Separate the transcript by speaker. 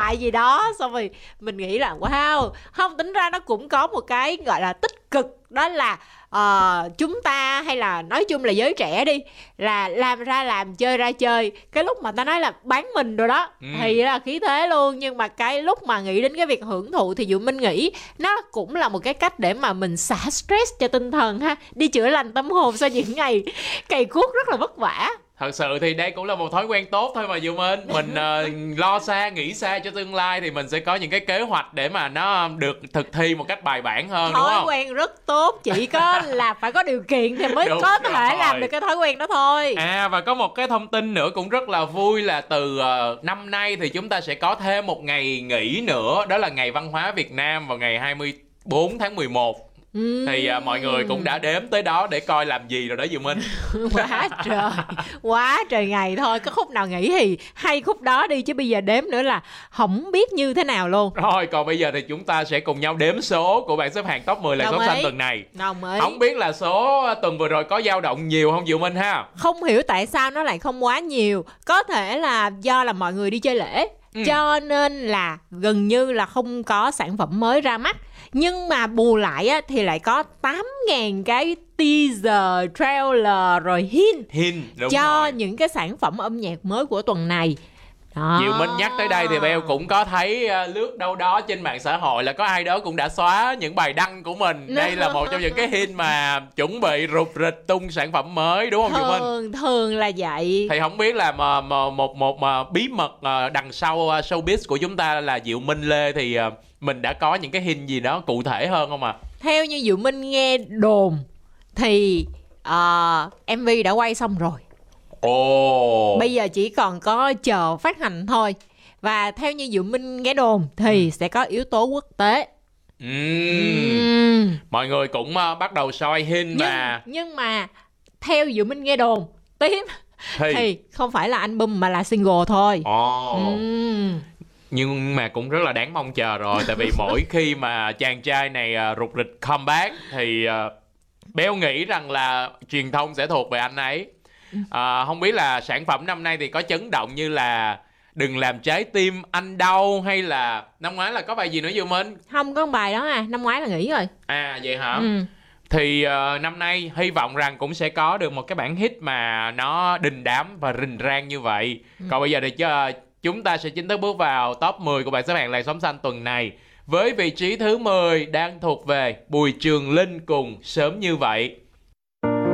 Speaker 1: thoại gì đó, xong rồi mình nghĩ là wow, không, tính ra nó cũng có một cái gọi là tích cực, đó là chúng ta, hay là nói chung là giới trẻ đi, là làm ra làm, chơi ra chơi. Cái lúc mà ta nói là bán mình rồi đó thì là khí thế luôn, nhưng mà cái lúc mà nghĩ đến cái việc hưởng thụ thì Diệu Minh nghĩ nó cũng là một cái cách để mà mình xả stress cho tinh thần ha, đi chữa lành tâm hồn sau những ngày cày cuốc rất là vất vả.
Speaker 2: Thật sự thì đây cũng là một thói quen tốt thôi mà Diệu Minh. Mình lo xa, nghĩ xa cho tương lai thì mình sẽ có những cái kế hoạch để mà nó được thực thi một cách bài bản hơn, đúng không?
Speaker 1: Thói quen rất tốt, chỉ có là phải có điều kiện thì mới
Speaker 2: Đúng
Speaker 1: có thể
Speaker 2: rồi.
Speaker 1: làm được cái thói quen đó thôi. Và
Speaker 2: có một cái thông tin nữa cũng rất là vui là từ năm nay thì chúng ta sẽ có thêm một ngày nghỉ nữa, đó là Ngày Văn hóa Việt Nam vào ngày 24 tháng 11. Thì mọi người cũng đã đếm tới đó để coi làm gì rồi đó Diệu Minh.
Speaker 1: Quá trời ngày thôi, có khúc nào nghỉ thì hay khúc đó đi, chứ bây giờ đếm nữa là không biết như thế nào luôn.
Speaker 2: Rồi còn bây giờ thì chúng ta sẽ cùng nhau đếm số của bảng xếp hạng top 10 làn sóng xanh tuần này.
Speaker 1: Đồng ý.
Speaker 2: Không biết là số tuần vừa rồi có dao động nhiều không Diệu Minh ha?
Speaker 1: Không hiểu tại sao nó lại không quá nhiều. Có thể là do là mọi người đi chơi lễ, cho nên là gần như là không có sản phẩm mới ra mắt. Nhưng mà bù lại á, thì lại có 8.000 cái teaser, trailer rồi hint cho
Speaker 2: rồi.
Speaker 1: những cái sản phẩm âm nhạc mới của tuần này. Đó.
Speaker 2: Diệu Minh nhắc tới đây thì Beo cũng có thấy lướt đâu đó trên mạng xã hội là có ai đó cũng đã xóa những bài đăng của mình. Đây là một trong những cái hint mà chuẩn bị rục rịch tung sản phẩm mới, đúng không Diệu Minh?
Speaker 1: Thường là vậy.
Speaker 2: Thì không biết là một bí mật đằng sau showbiz của chúng ta là Diệu Minh Lê thì mình đã có những cái hint gì đó cụ thể hơn không ạ?
Speaker 1: Theo như Diệu Minh nghe đồn thì MV đã quay xong rồi. Bây giờ chỉ còn có chờ phát hành thôi. Và theo như Diệu Minh nghe đồn thì sẽ có yếu tố quốc tế.
Speaker 2: Mọi người cũng bắt đầu soi hint
Speaker 1: nhưng mà theo Diệu Minh nghe đồn tiếp thì không phải là album mà là single thôi.
Speaker 2: Nhưng mà cũng rất là đáng mong chờ rồi. Tại vì mỗi khi mà chàng trai này rục rịch comeback thì Beo nghĩ rằng là truyền thông sẽ thuộc về anh ấy. Không biết là sản phẩm năm nay thì có chấn động như là Đừng Làm Trái Tim Anh Đau, hay là năm ngoái là có bài gì nữa Diệu Minh?
Speaker 1: Không có bài đó năm ngoái là nghỉ rồi.
Speaker 2: Vậy hả? Thì năm nay hy vọng rằng cũng sẽ có được một cái bản hit mà nó đình đám và rình rang như vậy. Còn bây giờ thì chúng ta sẽ chính thức bước vào top 10 của bảng xếp hạng làn sóng xanh tuần này. Với vị trí thứ 10 đang thuộc về Bùi Trường Linh cùng Sớm Như Vậy.